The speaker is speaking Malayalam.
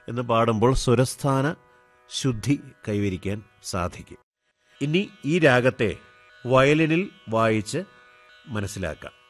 എന്ന് പാടുമ്പോൾ സ്വരസ്ഥാന ശുദ്ധി കൈവരിക്കാൻ സാധിക്കും. ഇനി ഈ രാഗത്തെ വയലിനിൽ വായിച്ച് മനസ്സിലാക്കാം.